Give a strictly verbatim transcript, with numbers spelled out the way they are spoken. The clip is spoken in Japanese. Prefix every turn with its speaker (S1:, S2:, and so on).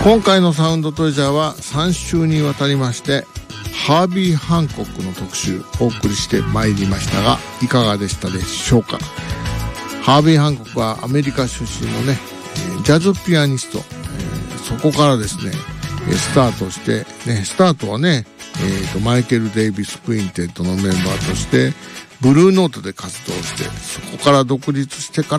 S1: 今回のサウンドトレジャーはさん週にわたりましてハービー・ハンコックの特集をお送りしてまいりましたが、いかがでしたでしょうか。ハービー・ハンコックはアメリカ出身のね、ジャズピアニスト、えー、そこからですねスタートしてね、スタートはね、えーと、マイケル・デイビス・クインテッドのメンバーとしてブルーノートで活動して、そこから独立してから